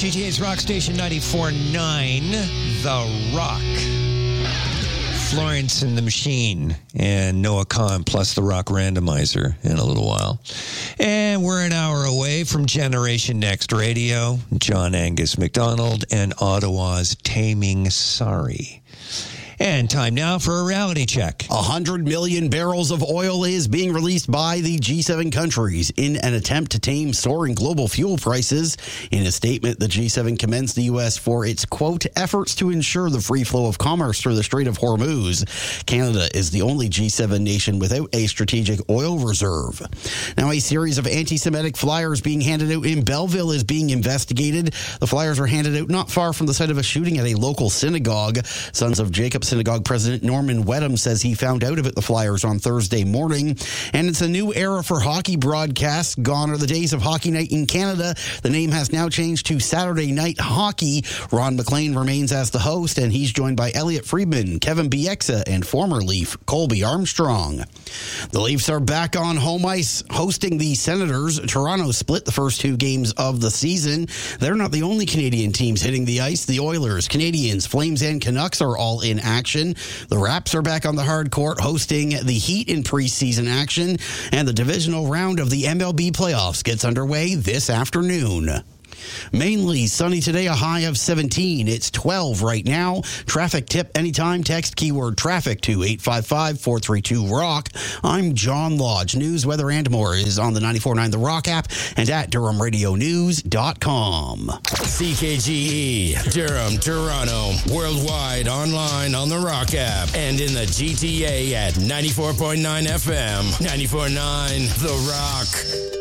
GTA's Rock Station 94.9, The Rock. Florence and the Machine and Noah Kahn plus the Rock Randomizer in a little while. And we're an hour away from Generation Next Radio, John Angus MacDonald, and Ottawa's Taming Sorry. And time now for a reality check. 100 million barrels of oil is being released by the G7 countries in an attempt to tame soaring global fuel prices. In a statement, the G7 commends the U.S. for its, quote, efforts to ensure the free flow of commerce through the Strait of Hormuz. Canada is the only G7 nation without a strategic oil reserve. Now, a series of anti-Semitic flyers being handed out in Belleville is being investigated. The flyers were handed out not far from the site of a shooting at a local synagogue. Sons of Jacob Synagogue President Norman Wedham says he found out about the flyers on Thursday morning. And it's a new era for hockey broadcasts. Gone are the days of Hockey Night in Canada. The name has now changed to Saturday Night Hockey. Ron McLean remains as the host, and he's joined by Elliot Friedman, Kevin Bieksa, and former Leaf Colby Armstrong. The Leafs are back on home ice hosting the Senators. Toronto split the first two games of the season. They're not the only Canadian teams hitting the ice. The Oilers, Canadians, Flames, and Canucks are all in action. The Raps are back on the hard court hosting the Heat in preseason action, and the divisional round of the MLB playoffs gets underway this afternoon. Mainly sunny today, a high of 17. It's 12 right now. Traffic tip anytime. Text keyword traffic to 855-432-ROCK. I'm John Lodge. News, weather, and more is on the 94.9 The Rock app and at DurhamRadioNews.com. CKGE, Durham, Toronto, worldwide, online on the Rock app and in the GTA at 94.9 FM, 94.9 The Rock.